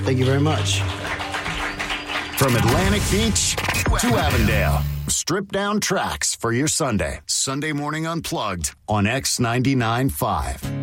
Thank you very much. From Atlantic Beach to Avondale, strip down tracks for your Sunday. Sunday Morning Unplugged on X99.5.